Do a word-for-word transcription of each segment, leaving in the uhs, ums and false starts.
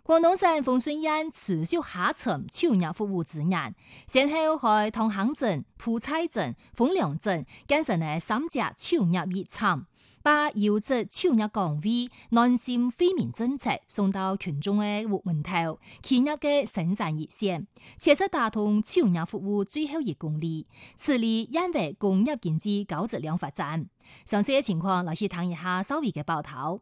廣東省豐順縣持續下沉超額服務資源，先後喺塘坑鎮、埔菜鎮、豐良鎮建成嘅三家超額熱廠，把優質超額崗位、耐心惠民政策送到群眾嘅戶門頭，企業嘅生產熱線，切實打通超額服務最後一公里，致力引為工業經濟高質量發展。詳細嘅情況，來去睇一下稍微嘅報道。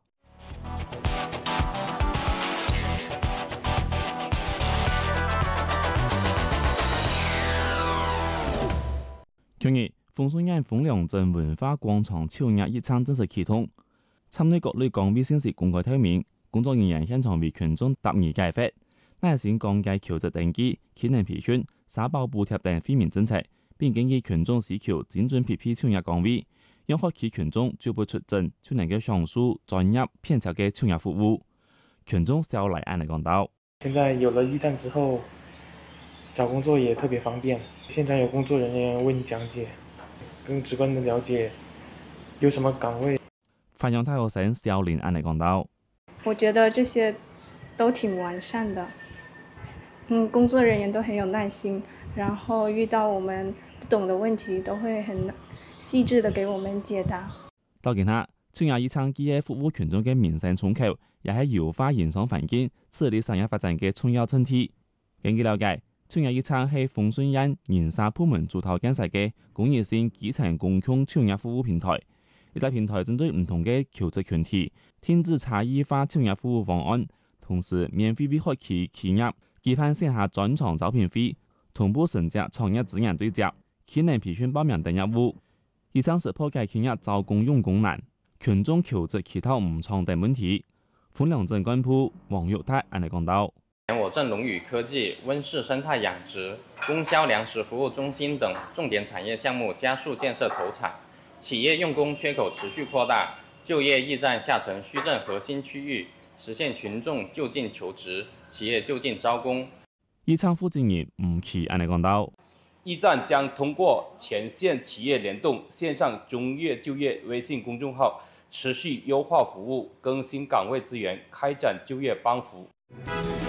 近日，豐順縣豐良鎮文化廣場超額熱廠正式啟動，參與各類崗位先時公開透明，工作人員現場為群眾答疑解惑，乃先講解求職登記、技能培訓、社保補貼等惠民政策，並建議群眾需求精準匹配超額崗位，讓學期群眾就會出證就能夠享受專業偏巧嘅超額服務。群眾小來安嚟講到： 現在有了驛站之後，找工作也特別方便，現場有工作人員為你講解，更直觀地了解有什麼崗位。 發揚大學生小林安嚟講到： 我覺得這些都挺完善的，嗯，工作人員都很有耐心，然後遇到我們不懂的問題都會很細緻地給我們解答。 到今下，超額熱廠基業服務群眾嘅民生窗口，也係優化營商環境、刺激產業發展嘅重要centre。根據了解，超額熱廠係豐順縣營沙部門主導建設嘅公益性基層公共超額服務平台。呢個平台針對唔同嘅求職群體，添置差異化超額服務方案，同時免費為學期企業舉辦線下專場招聘會，同步升級創業資源對接、技能培訓報名等業務。以上是破解企業招工用工難、群眾求職乞討唔創等問題。豐良鎮幹部黃玉泰安尼講到： 我鎮龍宇科技、溫氏生態養殖、供銷糧食服務中心等重點產業項目加速建設投產，企業用工缺口持續擴大，就業驛站下沉虛鎮核心區域，實現群眾就近求職、企業就近招工。 熱廠負責人吳奇安尼講到： 驛站將通過前線企業聯動、線上中越就業微信公眾號，持續優化服務、更新崗位資源、開展就業幫扶。